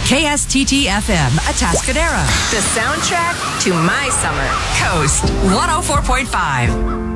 KSTT-FM, Atascadero. The soundtrack to my summer. Coast 104.5.